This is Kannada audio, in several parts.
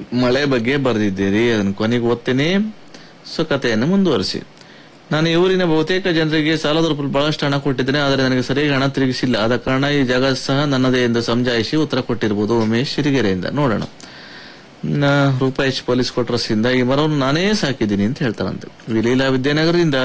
ಮಳೆ ಬಗ್ಗೆ ಬರೆದಿದ್ದೀರಿ, ಅದನ್ನು ಕೊನೆಗೆ ಓದ್ತೀನಿ. ಸೊ ಕಥೆಯನ್ನು ಮುಂದುವರಿಸಿ. ನಾನು ಈ ಊರಿನ ಬಹುತೇಕ ಜನರಿಗೆ ಸಾಲದ ರೂಪದಲ್ಲಿ ಬಹಳಷ್ಟು ಹಣ ಕೊಟ್ಟಿದ್ದೇನೆ, ಆದರೆ ನನಗೆ ಸರಿಯಾಗಿ ಹಣ ತಿರುಗಿಸಿಲ್ಲ. ಆದ ಕಾರಣ ಈ ಜಾಗ ಸಹ ನನ್ನದೇ ಎಂದು ಸಮಜಾಯಿಸಿ ಉತ್ತರ ಕೊಟ್ಟಿರಬಹುದು. ಉಮೇಶ್ ಸಿರಿಗೆರೆಯಿಂದ. ನೋಡೋಣ. ರೂಪಾಯಿ ಪೊಲೀಸ್ ಕೊಟ್ರಸಿಂದ ಈ ಮರವನ್ನು ನಾನೇ ಸಾಕಿದ್ದೀನಿ ಅಂತ ಹೇಳ್ತಾರಂತೆ. ವಿಲೀಲಾ ವಿದ್ಯಾನಗರದಿಂದ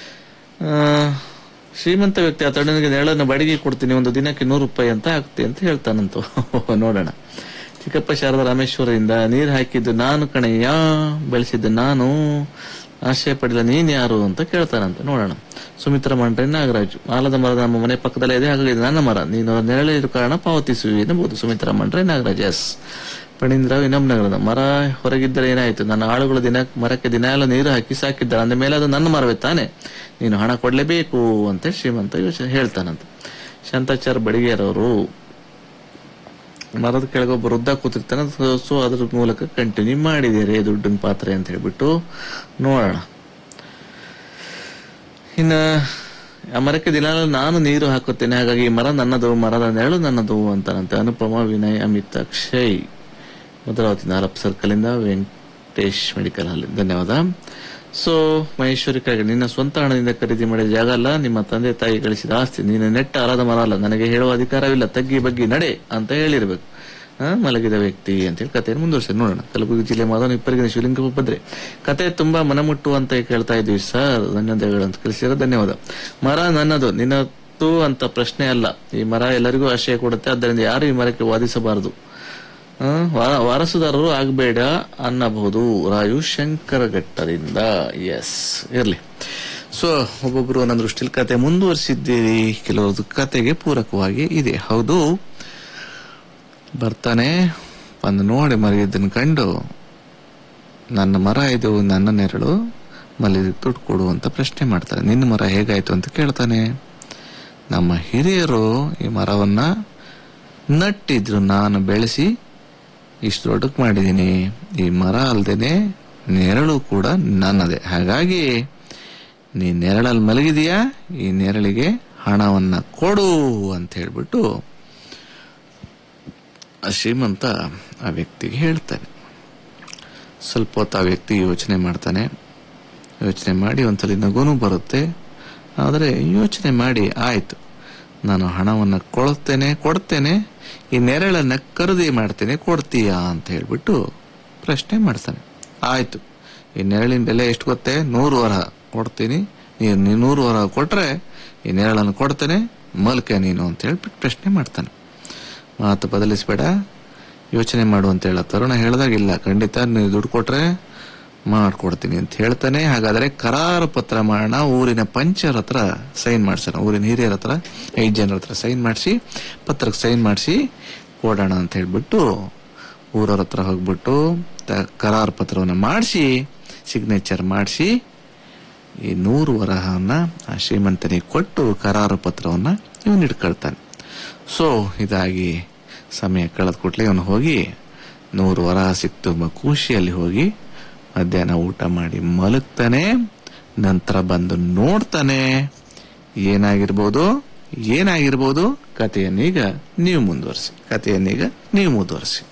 ಶ್ರೀಮಂತ ವ್ಯಕ್ತಿ ಆ ತಣ್ಣನಿಗೆ ನೆರಳನ್ನು ಬಾಡಿಗೆ ಕೊಡ್ತೀನಿ, ಒಂದು ದಿನಕ್ಕೆ 100 ರೂಪಾಯಿ ಅಂತ ಆಗ್ತೆ ಅಂತ ಹೇಳ್ತಾನಂತ. ನೋಡೋಣ. ಚಿಕ್ಕಪ್ಪ ಶಾರದಾ ರಾಮೇಶ್ವರದಿಂದ ನೀರು ಹಾಕಿದ್ದು ನಾನು ಕಣಯ್ಯ, ಬೆಳೆಸಿದ್ದು ನಾನು, ಆಶಯ ಪಡಿಲ್ಲ ನೀನ್ ಯಾರು ಅಂತ ಕೇಳ್ತಾರಂತ. ನೋಡೋಣ. ಸುಮಿತ್ರಾ ಮಂಡ್ರೆ ನಾಗರಾಜು. ಆಲದ ಮರದ ನಮ್ಮ ಮನೆ ಪಕ್ಕದಲ್ಲೇ ಇದೆ, ಹಾಗಾಗಿ ಇದು ನನ್ನ ಮರ, ನೀನು ನೆರಳಿರೋ ಕಾರಣ ಪಾವತಿಸುವಿ ಎನ್ನಬಹುದು. ಸುಮಿತ್ರಾ ಮಂಡ್ರೆ ನಾಗರಾಜ್. ಎಸ್. ಪಣೀಂದ್ರ ವಿನಮ್ನಗರದ. ಮರ ಹೊರಗಿದ್ದರೆ ಏನಾಯ್ತು, ನನ್ನ ಆಳುಗಳು ಮರಕ್ಕೆ ದಿನ ಎಲ್ಲ ನೀರು ಹಾಕಿ ಸಾಕಿದ್ದಾರೆ, ಅಂದ ಮೇಲೆ ಅದು ನನ್ನ ಮರವೇ ತಾನೆ, ನೀನು ಹಣ ಕೊಡ್ಲೇಬೇಕು ಅಂತ ಶ್ರೀಮಂತ ಯೋಚನೆ ಹೇಳ್ತಾನಂತ. ಶಾಂತಾಚಾರ್ ಬಡಿಗೇರವರು. ಮರದ ಕೆಳಗೊಬ್ಬ ವೃದ್ಧ ಕೂತಿರ್ತಾನೆ, ಸೊ ಅದ್ರ ಮೂಲಕ ಕಂಟಿನ್ಯೂ ಮಾಡಿದ್ದೀರಿ ದುಡ್ಡಿನ ಪಾತ್ರೆ ಅಂತ ಹೇಳ್ಬಿಟ್ಟು. ನೋಡೋಣ. ಇನ್ನ ಆ ಮರಕ್ಕೆ ದಿನ ನಾನು ನೀರು ಹಾಕುತ್ತೇನೆ, ಹಾಗಾಗಿ ಈ ಮರ ನನ್ನದು, ಮರದ ನೆರಳು ನನ್ನದು ಅಂತಾನಂತೆ. ಅನುಪಮ, ವಿನಯ್, ಅಮಿತ್, ಅಕ್ಷಯ್ ಭದ್ರಾವತಿ ನಾಲ್ಕು ಸರ್ಕಲ್ ಇಂದ ವೆಂಕಟೇಶ್ ಮೆಡಿಕಲ್ ಹಾಲ್. ಧನ್ಯವಾದ. ಸೊ ಮಹೇಶ್ವರಿ ಕಾಗೆ. ನಿನ್ನ ಸ್ವಂತ ಹಣದಿಂದ ಖರೀದಿ ಮಾಡಿದ ಜಾಗ ಅಲ್ಲ, ನಿಮ್ಮ ತಂದೆ ತಾಯಿ ಗಳಿಸಿದ ಆಸ್ತಿ, ನೀನು ನೆಟ್ಟ ಆಲದ ಮರ ಅಲ್ಲ, ನನಗೆ ಹೇಳುವ ಅಧಿಕಾರವಿಲ್ಲ, ತಗ್ಗಿ ಬಗ್ಗಿ ನಡೆ ಅಂತ ಹೇಳಿರ್ಬೇಕು. ಮಲಗಿದ ವ್ಯಕ್ತಿ ಅಂತೇಳಿ ಕಥೆಯನ್ನು ಮುಂದುವರಿಸಿ. ನೋಡೋಣ. ಕಲಬುರಗಿ ಜಿಲ್ಲೆ ಮಾಧವನ ಇಪ್ಪರಿಗೆ ಶಿವಲಿಂಗ ಬಂದ್ರೆ ಕತೆ ತುಂಬಾ ಮನಮುಟ್ಟು ಅಂತ ಕೇಳ್ತಾ ಇದ್ವಿ ಸರ್, ಧನ್ಯವಾದಗಳು ಅಂತ ಕಳಿಸಿರೋ. ಧನ್ಯವಾದ. ಮರ ನನ್ನದು ನಿನ್ನದು ಅಂತ ಪ್ರಶ್ನೆ ಅಲ್ಲ, ಈ ಮರ ಎಲ್ಲರಿಗೂ ಆಶ್ರಯ ಕೊಡುತ್ತೆ, ಆದ್ದರಿಂದ ಯಾರು ಈ ಮರಕ್ಕೆ ವಾದಿಸಬಾರದು, ವಾರಸುದಾರರು ಆಗಬೇಡ ಅನ್ನಬಹುದು. ರಾಯು ಶಂಕರಘಟ್ಟದಿಂದ. ಎಸ್, ಇರ್ಲಿ. ಸೊ ಒಬ್ಬೊಬ್ರು ನನ್ನ ದೃಷ್ಟಿಲಿ ಕತೆ ಮುಂದುವರಿಸಿದ್ದೀರಿ, ಕೆಲವ್ರದ್ದು ಕತೆಗೆ ಪೂರಕವಾಗಿ ಇದೆ. ಹೌದು. ಬರ್ತಾನೆ ಬಂದು ನೋಡಿ ಮಲಗಿದ್ದನ್ನು ಕಂಡು, ನನ್ನ ಮರ ಇದು, ನನ್ನ ನೆರಳು, ಮಲಗಿದ ದುಡ್ಡು ಕೊಡು ಅಂತ ಪ್ರಶ್ನೆ ಮಾಡ್ತಾರೆ. ನಿನ್ನ ಮರ ಹೇಗಾಯ್ತು ಅಂತ ಕೇಳ್ತಾನೆ. ನಮ್ಮ ಹಿರಿಯರು ಈ ಮರವನ್ನ ನಟ್ಟಿದ್ರು, ನಾನು ಬೆಳೆಸಿ ಇಷ್ಟು ದೊಡ್ಡಕ್ಕೆ ಮಾಡಿದ್ದೀನಿ, ಈ ಮರ ಅಲ್ದೇನೆ ನೆರಳು ಕೂಡ ನನ್ನದೇ, ಹಾಗಾಗಿ ನೀ ನೆರಳಲ್ಲಿ ಮಲಗಿದೀಯಾ, ಈ ನೆರಳಿಗೆ ಹಣವನ್ನ ಕೊಡು ಅಂತ ಹೇಳ್ಬಿಟ್ಟು ಆ ಶ್ರೀಮಂತ ಆ ವ್ಯಕ್ತಿಗೆ ಹೇಳ್ತಾನೆ. ಸ್ವಲ್ಪ ಹೊತ್ತು ಆ ವ್ಯಕ್ತಿ ಯೋಚನೆ ಮಾಡ್ತಾನೆ. ಯೋಚನೆ ಮಾಡಿ ಒಂದ್ಸಲಿ ನಗುನು ಬರುತ್ತೆ. ಆದರೆ ಯೋಚನೆ ಮಾಡಿ, ಆಯ್ತು ನಾನು ಹಣವನ್ನ ಕೊಡ್ತೇನೆ, ಈ ನೆರಳನ್ನ ಖರೀದಿ ಮಾಡ್ತೇನೆ, ಕೊಡ್ತೀಯಾ ಅಂತ ಹೇಳ್ಬಿಟ್ಟು ಪ್ರಶ್ನೆ ಮಾಡ್ತಾನೆ. ಆಯ್ತು, ಈ ನೆರಳಿನ ಬೆಲೆ ಎಷ್ಟು ಗೊತ್ತೇ, 100 ವರಹ ಕೊಡ್ತೀನಿ, ನೀನು 100 ವರಹ ಕೊಟ್ರೆ ಈ ನೆರಳನ್ನು ಕೊಡ್ತೇನೆ, ಮಲ್ಕೆ ನೀನು ಅಂತ ಹೇಳ್ಬಿಟ್ಟು ಪ್ರಶ್ನೆ ಮಾಡ್ತಾನೆ. ಮಾತು ಬದಲಿಸ್ಬೇಡ, ಯೋಚನೆ ಮಾಡು ಅಂತ ಹೇಳ. ತರುಣ ಹೇಳ್ದಾಗಿಲ್ಲ, ಖಂಡಿತ ನೀವು ದುಡ್ಡು ಕೊಟ್ರೆ ಮಾಡ್ಕೊಡ್ತೀನಿ ಅಂತ ಹೇಳ್ತಾನೆ. ಹಾಗಾದ್ರೆ ಕರಾರು ಪತ್ರ ಮಾಡೋಣ, ಊರಿನ ಪಂಚರ ಹತ್ರ ಸೈನ್ ಮಾಡ್ಸೋಣ, ಊರಿನ ಹಿರಿಯರ ಹತ್ರ 5 ಜನರ ಹತ್ರ ಸೈನ್ ಮಾಡಿಸಿ, ಪತ್ರಕ್ಕೆ ಸೈನ್ ಮಾಡಿಸಿ ಕೊಡೋಣ ಅಂತ ಹೇಳ್ಬಿಟ್ಟು ಊರವ್ರ ಹತ್ರ ಹೋಗ್ಬಿಟ್ಟು ಕರಾರು ಪತ್ರವನ್ನ ಮಾಡಿಸಿ, ಸಿಗ್ನೇಚರ್ ಮಾಡಿಸಿ, ಈ 100 ವರಹವನ್ನ ಆ ಶ್ರೀಮಂತನಿಗೆ ಕೊಟ್ಟು ಕರಾರು ಪತ್ರವನ್ನ ಇವನು ಇಟ್ಕೊಳ್ತಾನೆ. ಸೊ ಇದಾಗಿ ಸಮಯ ಕಳೆದ ಕೂಡಲೇ ಇವನು ಹೋಗಿ 100 ವರಹ ಸಿಕ್ತು ಎಂಬ ಖುಷಿಯಲ್ಲಿ ಹೋಗಿ ಮಧ್ಯಾಹ್ನ ಊಟ ಮಾಡಿ ಮಲಗ್ತಾನೆ. ನಂತರ ಬಂದು ನೋಡ್ತಾನೆ ಏನಾಗಿರ್ಬೋದು ಕಥೆಯನ್ನೀಗ ನೀವು ಮುಂದುವರಿಸಿ.